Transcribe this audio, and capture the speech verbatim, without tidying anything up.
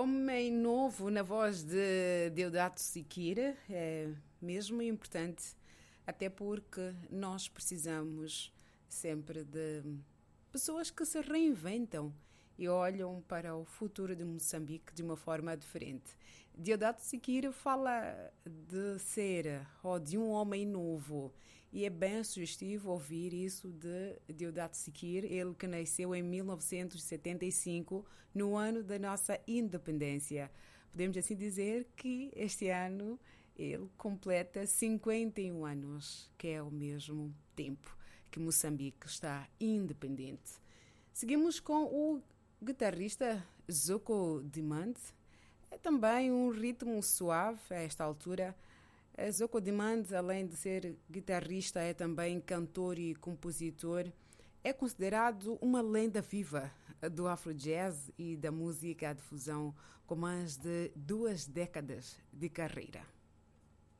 Homem Novo, na voz de Deodato Siqueira, é mesmo importante, até porque nós precisamos sempre de pessoas que se reinventam e olham para o futuro de Moçambique de uma forma diferente. Deodato Siqueira fala de ser ou de um homem novo e é bem sugestivo ouvir isso de Deodato Siqueira, ele que nasceu em mil novecentos e setenta e cinco, no ano da nossa independência. Podemos assim dizer que este ano ele completa cinquenta e um anos, que é o mesmo tempo que Moçambique está independente. Seguimos com o guitarrista Zoko Demand. É também um ritmo suave a esta altura. Zoko Demand, além de ser guitarrista, é também cantor e compositor. É considerado uma lenda viva do afro-jazz e da música de fusão, com mais de duas décadas de carreira.